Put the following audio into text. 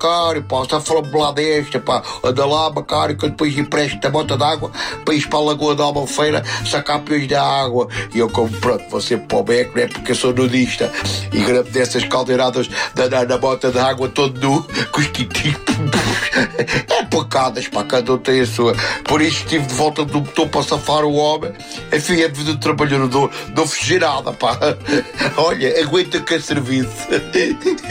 Macário, pá, está a falar lá desta, pá, anda lá, Macário, que eu depois empresto a bota d'água para ir para a Lagoa da Albufeira sacar peões da água. E eu, como pronto, vou sempre para o beco, né, porque eu sou nudista, e grande dessas caldeiradas na bota d'água, todo nu, com os quitinhos. É pacadas, pá, cada um tem a sua. Por isso estive de volta do botão para safar o homem. Enfim, a vida do trabalhador não fugir nada, pá. Olha, aguenta que é serviço.